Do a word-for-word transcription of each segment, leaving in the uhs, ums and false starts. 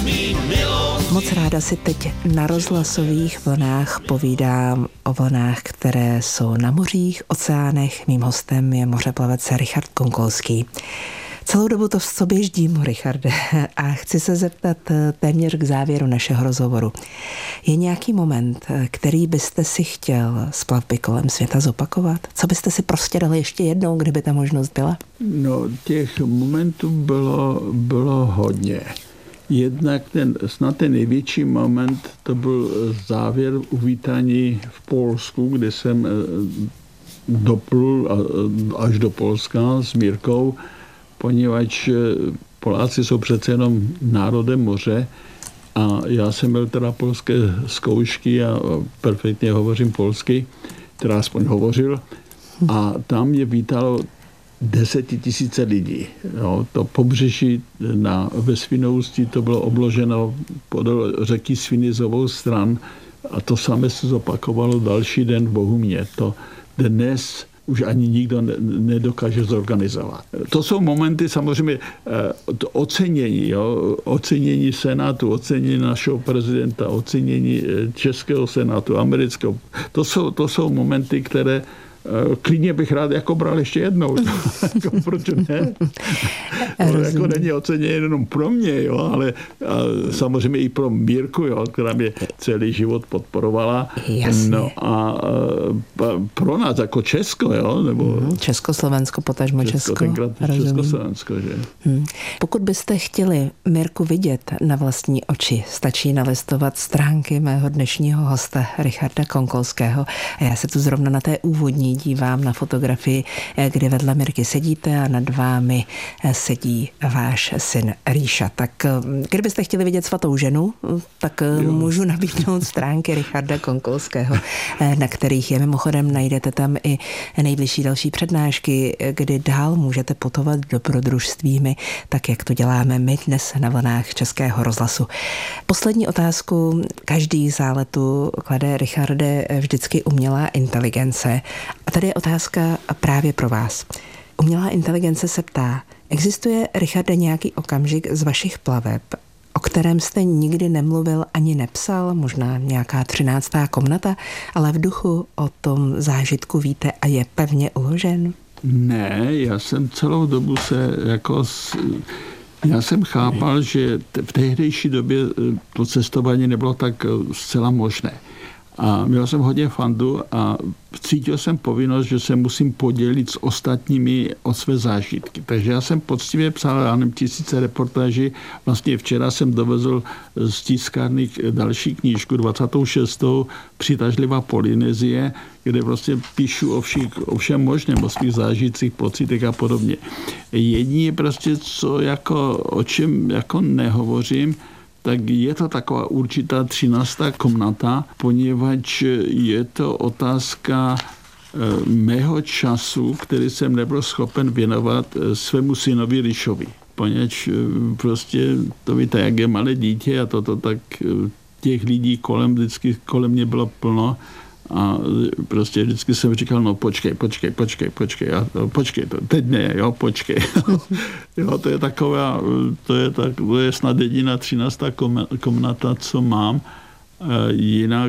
Moc ráda si teď na rozhlasových vlnách povídám o vlnách, které jsou na mořích, oceánech. Mým hostem je mořeplavec Richard Konkolský. Celou dobu to v sobě ždím, Richarde, a chci se zeptat téměř k závěru našeho rozhovoru. Je nějaký moment, který byste si chtěl z plavby kolem světa zopakovat? Co byste si prostě dali ještě jednou, kdyby ta možnost byla? No, těch momentů bylo, bylo hodně. Jednak ten, snad ten největší moment, to byl závěr uvítání v Polsku, kde jsem doplul až do Polska s Mírkou, poněvadž Poláci jsou přece jenom národem moře a já jsem měl teda polské zkoušky a perfektně hovořím polsky, teda aspoň hovořil, a tam mě vítalo desetitisíce lidí. Jo, to pobřeží na, ve Svinoustí to bylo obloženo podél řeky Sviny z obou stran a to samé se zopakovalo další den v Bohumě. To dnes už ani nikdo ne, nedokáže zorganizovat. To jsou momenty samozřejmě to ocenění, jo, ocenění Senátu, ocenění našeho prezidenta, ocenění Českého senátu, amerického. To jsou, to jsou momenty, které klidně bych rád jako bral ještě jednou. Jako, proč ne? To jako není ocenění jenom pro mě, jo, ale samozřejmě i pro Mírku, jo, která mě celý život podporovala. Jasně. No a pro nás jako Česko, jo, nebo hmm, Československo, potažmo Česko. Česko tenkrát Československo, že? Hmm. Pokud byste chtěli Mírku vidět na vlastní oči, stačí nalistovat stránky mého dnešního hosta Richarda Konkolského. A já se tu zrovna na té úvodní dívám na fotografii, kde vedle Mirky sedíte a nad vámi sedí váš syn Ríša. Tak kdybyste chtěli vidět svatou ženu, tak jo. Můžu nabídnout stránky Richarda Konkolského, na kterých je mimochodem najdete tam i nejbližší další přednášky, kdy dál můžete putovat dobrodružstvími, tak jak to děláme my dnes na vlnách Českého rozhlasu. Poslední otázku. Každý záletu klade, Richarde, vždycky umělá inteligence. A tady je otázka právě pro vás. Umělá inteligence se ptá, existuje, Richarde, nějaký okamžik z vašich plaveb, o kterém jste nikdy nemluvil ani nepsal, možná nějaká třináctá komnata, ale v duchu o tom zážitku víte a je pevně uložen? Ne, já jsem celou dobu se jako... S... Já jsem chápal, že v tehdejší době to cestování nebylo tak zcela možné. A měl jsem hodně fandu a cítil jsem povinnost, že se musím podělit s ostatními o své zážitky. Takže já jsem poctivě psal, já nevím, tisíce reportáží. Vlastně včera jsem dovezl z tiskárny další knížku, dvacátou šestou Přitažlivá Polynézie, kde vlastně píšu o, všich, o všem možném, o svých zážitcích, pocitech a podobně. Jedině prostě, co jako, o čem jako nehovořím, tak je to taková určitá třináctá komnata, poněvadž je to otázka mého času, který jsem nebyl schopen věnovat svému synovi Ríšovi. Poněvadž prostě to víte, jak je malé dítě a toto, tak těch lidí kolem, vždycky kolem mě bylo plno a prostě vždycky jsem říkal, no počkej, počkej, počkej, počkej, já, no, počkej, to, teď ne, jo, počkej. Jo, to je taková, to je, tak, to je snad jediná třináctá komnata, co mám. E, jinak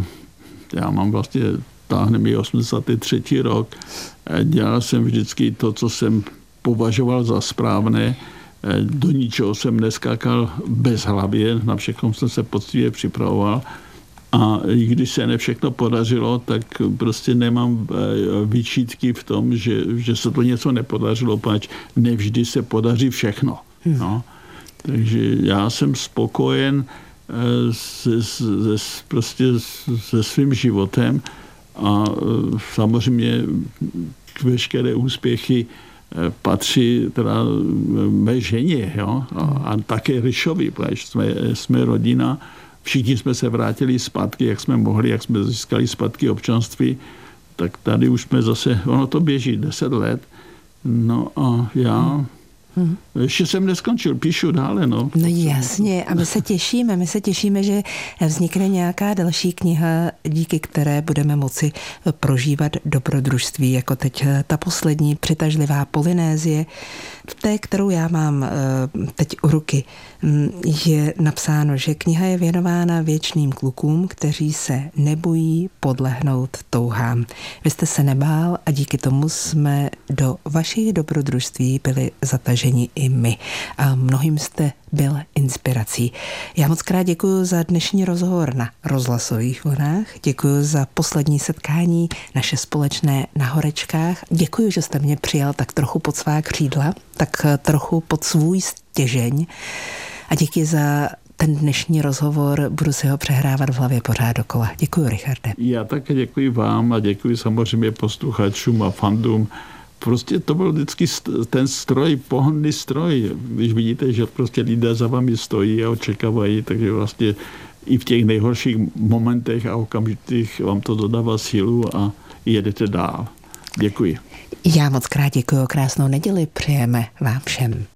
já mám vlastně, táhne mi osmdesátý třetí rok, e, dělal jsem vždycky to, co jsem považoval za správné, e, do ničeho jsem neskákal bez hlavě, na všechno jsem se poctivě připravoval. A i když se ne všechno podařilo, tak prostě nemám výčitky v tom, že, že se to něco nepodařilo, protože nevždy se podaří všechno. No. Takže já jsem spokojen se, se, prostě se svým životem a samozřejmě k veškeré úspěchy patří teda mé ženě, jo? A, a také Ríšovi, protože jsme, jsme rodina. Všichni jsme se vrátili zpátky, jak jsme mohli, jak jsme získali zpátky občanství, tak tady už jsme zase, ono to běží deset let, no a já, Ještě jsem neskončil, píšu dále, no. No jasně, a my se těšíme, my se těšíme, že vznikne nějaká další kniha, díky které budeme moci prožívat dobrodružství, jako teď ta poslední přitažlivá Polynésie. V té, kterou já mám teď u ruky, je napsáno, že kniha je věnována věčným klukům, kteří se nebojí podlehnout touhám. Vy jste se nebál a díky tomu jsme do vašich dobrodružství byli zataženi i my. A mnohým jste byl inspirací. Já moc krát děkuji za dnešní rozhovor na rozhlasových vlnách, děkuji za poslední setkání naše společné na Horečkách. Děkuji, že jste mě přijal tak trochu pod svá křídla, tak trochu pod svůj stěžeň a díky za ten dnešní rozhovor, budu si ho přehrávat v hlavě pořád dokola. Děkuji, Richarde. Já také děkuji vám a děkuji samozřejmě posluchačům a fandům. Prostě to byl vždycky ten stroj, pohonný stroj. Když vidíte, že prostě lidé za vámi stojí a očekávají, takže vlastně i v těch nejhorších momentech a okamžitých vám to dodává sílu a jedete dál. Děkuji. Já moc krát děkuji, krásnou neděli přejeme vám všem.